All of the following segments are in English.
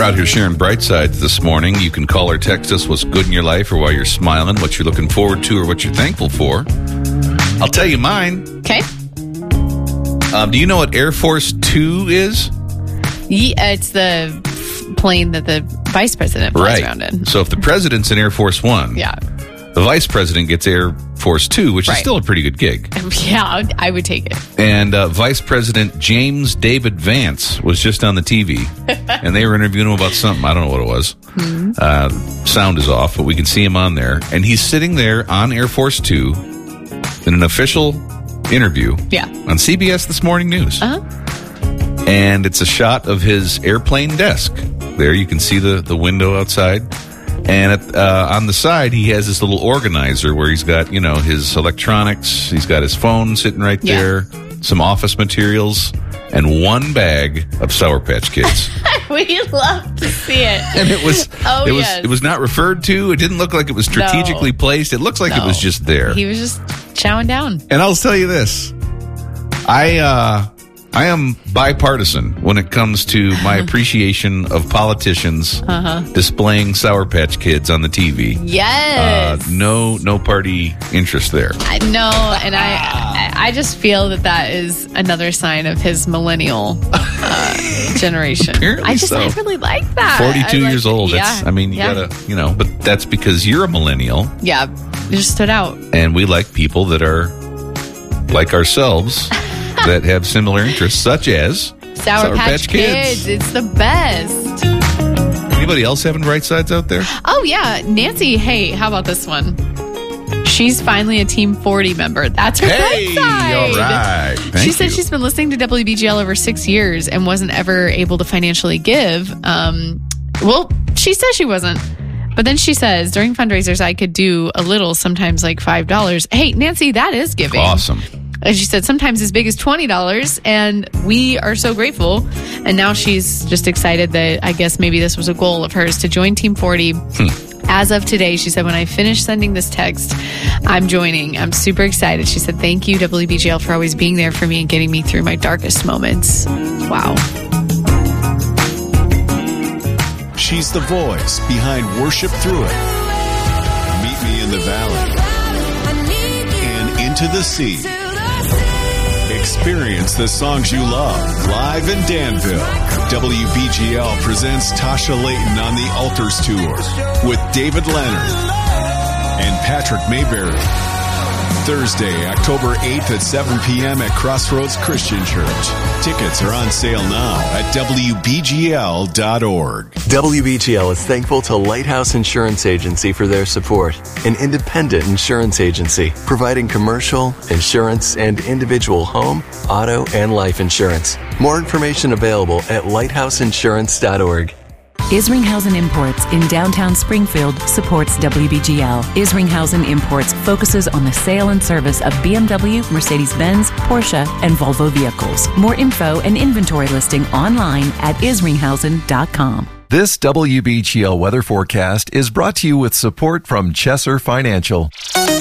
out here sharing bright sides this morning. You can call or text us what's good in your life or why you're smiling, what you're looking forward to or what you're thankful for. I'll tell you mine. Okay. Do you know what Air Force 2 is? Yeah, it's the plane that the vice president flies around in. So if the president's in Air Force 1, the vice president gets Air Force 2, which is still a pretty good gig. Yeah, I would take it. And Vice President James David Vance was just on the TV, and they were interviewing him about something. I don't know what it was. Sound is off, but we can see him on there. And he's sitting there on Air Force 2 in an official interview on CBS This Morning News. And it's a shot of his airplane desk. There you can see the window outside. And on the side, he has this little organizer where he's got, his electronics. He's got his phone sitting right there, some office materials, and one bag of Sour Patch Kids. We love to see it. And it was not referred to. It didn't look like it was strategically placed. It looks like it was just there. He was just chowing down. And I'll tell you this. I am bipartisan when it comes to my appreciation of politicians displaying Sour Patch Kids on the TV. Yes. No party interest there. No, and I just feel that is another sign of his millennial generation. Apparently I really like that. 42 years old. Yeah, you gotta, but that's because you're a millennial. Yeah, you just stood out. And we like people that are like ourselves. That have similar interests, such as Sour Patch Kids. It's the best. Anybody else having bright sides out there? Oh, yeah. Nancy, hey, how about this one? She's finally a Team 40 member. That's her bright side. All right. Thank she said she's been listening to WBGL over 6 years and wasn't ever able to financially give. Well, she says she wasn't. But then she says, during fundraisers, I could do a little, sometimes like $5. Hey, Nancy, that is giving. Awesome. And she said sometimes as big as $20, and we are so grateful. And now she's just excited that I guess maybe this was a goal of hers to join Team 40. As of today, she said, when I finish sending this text, I'm joining. I'm super excited. She said, thank you, WBGL, for always being there for me and getting me through my darkest moments. Wow. She's the voice behind Worship Through It, Meet Me in the Valley, and Into the Sea. Experience the songs you love live in Danville. WBGL presents Tasha Layton on the Altars Tour with David Leonard and Patrick Mayberry. Thursday, October 8th at 7 p.m. at Crossroads Christian Church. Tickets are on sale now at WBGL.org. WBGL is thankful to Lighthouse Insurance Agency for their support, an independent insurance agency providing commercial, insurance, and individual home, auto, and life insurance. More information available at lighthouseinsurance.org. Isringhausen Imports in downtown Springfield supports WBGL. Isringhausen Imports focuses on the sale and service of BMW, Mercedes-Benz, Porsche, and Volvo vehicles. More info and inventory listing online at isringhausen.com. This WBGL weather forecast is brought to you with support from Chesser Financial.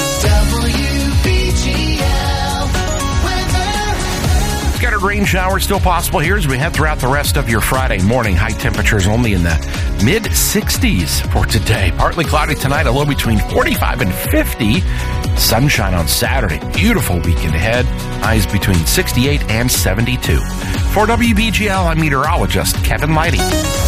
Scattered rain showers still possible here as we head throughout the rest of your Friday morning. High temperatures only in the mid-60s for today. Partly cloudy tonight, a low between 45 and 50. Sunshine on Saturday. Beautiful weekend ahead. Highs between 68 and 72. For WBGL, I'm meteorologist Kevin Leidy.